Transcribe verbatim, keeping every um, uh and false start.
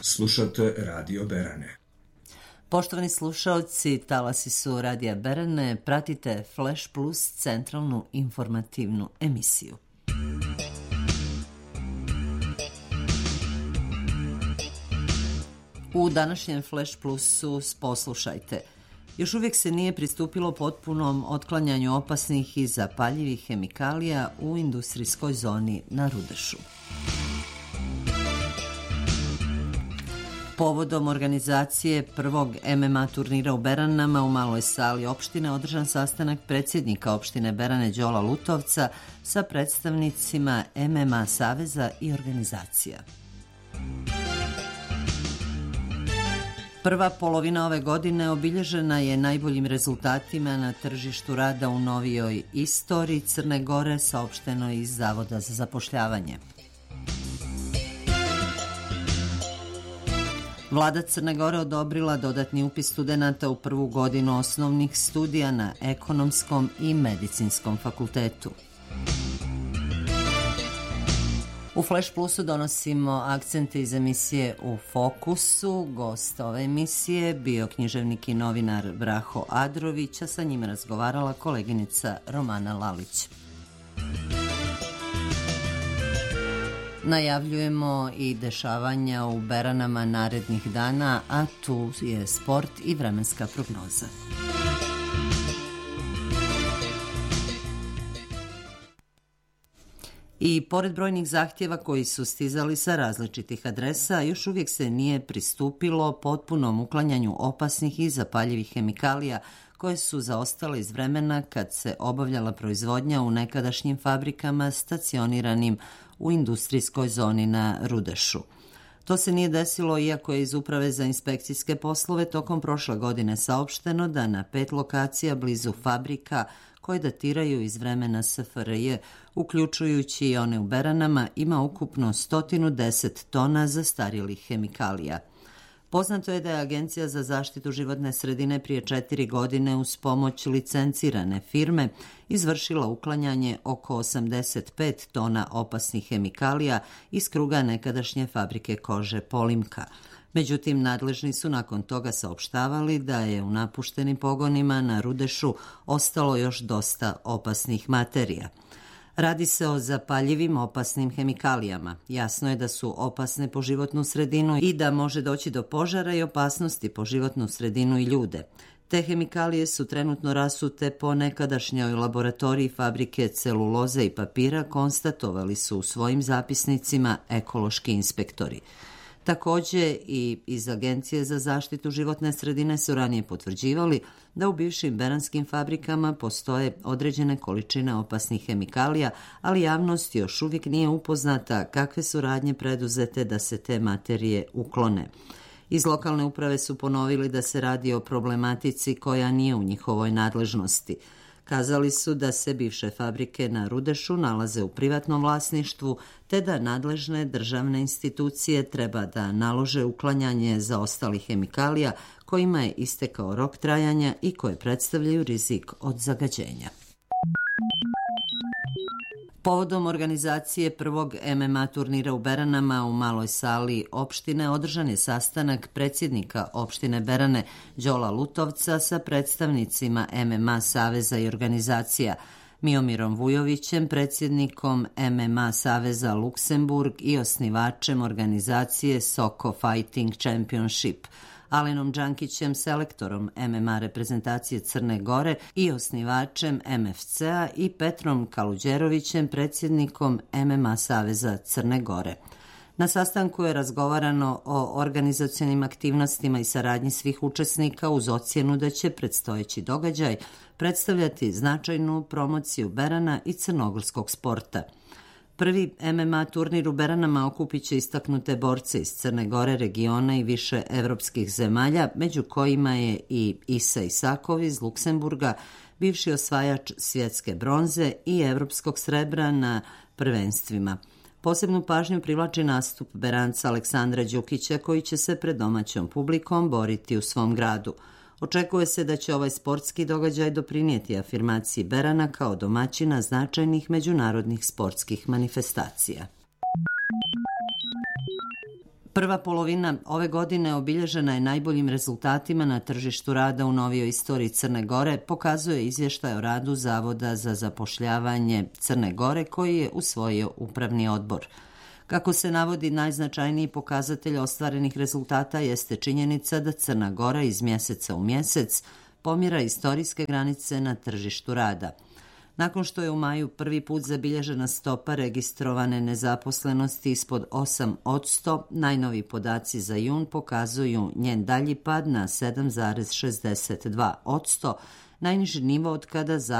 Slušate Radio Berane. Poštovani slušaoci, talasi su Radija Berane, pratite Flash Plus, centralnu informativnu emisiju. U današnjem Flash Plusu poslušajte. Još uvijek se nije pristupilo potpunom otklanjanju opasnih i zapaljivih hemikalija u industrijskoj zoni na Rudešu. Povodom organizacije prvog em em a turnira u Beranama u maloj sali opštine održan sastanak predsjednika opštine Berane Đola Lutovca sa predstavnicima em em a saveza i organizacija. Prva polovina ove godine obilježena je najboljim rezultatima na tržištu rada u novijoj istoriji Crne Gore, saopšteno iz Zavoda za zapošljavanje. Vlada Crne Gore odobrila dodatni upis studenata u prvu godinu osnovnih studija na ekonomskom i medicinskom fakultetu. U Flash Plusu donosimo akcente iz emisije U fokusu. Gost ove emisije bio književnik i novinar Braho Adrović, a sa njim razgovarala koleginica Romana Lalić. Najavljujemo i dešavanja u Beranama narednih dana, a tu je sport i vremenska prognoza. I pored brojnih zahtjeva koji su stizali sa različitih adresa, još uvijek se nije pristupilo potpunom uklanjanju opasnih i zapaljivih hemikalija koje su zaostale iz vremena kad se obavljala proizvodnja u nekadašnjim fabrikama stacioniranim u industrijskoj zoni na Rudešu. To se nije desilo iako je iz Uprave za inspekcijske poslove tokom prošle godine saopšteno da na pet lokacija blizu fabrika koje datiraju iz vremena es ef er je, uključujući i one u Beranama, ima ukupno sto deset tona zastarjelih hemikalija. Poznato je da je Agencija za zaštitu životne sredine prije četiri godine uz pomoć licencirane firme izvršila uklanjanje oko osamdeset pet tona opasnih hemikalija iz kruga nekadašnje fabrike kože Polimka. Međutim, nadležni su nakon toga saopštavali da je u napuštenim pogonima na Rudešu ostalo još dosta opasnih materija. Radi se o zapaljivim opasnim hemikalijama. Jasno je da su opasne po životnu sredinu i da može doći do požara i opasnosti po životnu sredinu i ljude. Te hemikalije su trenutno rasute po nekadašnjoj laboratoriji fabrike celuloze i papira, konstatovali su u svojim zapisnicima ekološki inspektori. Također i iz Agencije za zaštitu životne sredine su ranije potvrđivali da u bivšim beranskim fabrikama postoje određene količine opasnih hemikalija, ali javnost još uvijek nije upoznata kakve su radnje preduzete da se te materije uklone. Iz lokalne uprave su ponovili da se radi o problematici koja nije u njihovoj nadležnosti. Kazali su da se bivše fabrike na Rudešu nalaze u privatnom vlasništvu, te da nadležne državne institucije treba da nalože uklanjanje zaostalih hemikalija kojima je istekao rok trajanja i koje predstavljaju rizik od zagađenja. Povodom organizacije prvog em em a turnira u Beranama u maloj sali opštine održan je sastanak predsjednika opštine Berane Đola Lutovca sa predstavnicima em em a saveza i organizacija, Miomirom Vujovićem, predsjednikom em em a saveza Luksemburg i osnivačem organizacije Soko Fighting Championship, Alenom Đankićem, selektorom em em a reprezentacije Crne Gore i osnivačem em ef ce-a i Petrom Kaluđerovićem, predsjednikom em em a saveza Crne Gore. Na sastanku je razgovarano o organizacionim aktivnostima i saradnji svih učesnika uz ocjenu da će predstojeći događaj predstavljati značajnu promociju Berana i crnogorskog sporta. Prvi em em a turnir u Beranama okupit će istaknute borce iz Crne Gore, regiona i više evropskih zemalja, među kojima je i Isa Isakov iz Luksemburga, bivši osvajač svjetske bronze i evropskog srebra na prvenstvima. Posebnu pažnju privlači nastup Beranca Aleksandra Đukića koji će se pred domaćom publikom boriti u svom gradu. Očekuje se da će ovaj sportski događaj doprinijeti afirmaciji Berana kao domaćina značajnih međunarodnih sportskih manifestacija. Prva polovina ove godine obilježena je najboljim rezultatima na tržištu rada u novijoj istoriji Crne Gore, pokazuje izvještaj o radu Zavoda za zapošljavanje Crne Gore koji je usvojio upravni odbor. Kako se navodi, najznačajniji pokazatelj ostvarenih rezultata jeste činjenica da Crna Gora iz mjeseca u mjesec pomjera istorijske granice na tržištu rada. Nakon što je u maju prvi put zabilježena stopa registrovane nezaposlenosti ispod osam posto, najnoviji podaci za jun pokazuju njen dalji pad na sedam zarez šezdeset dva posto, najniži nivo od kada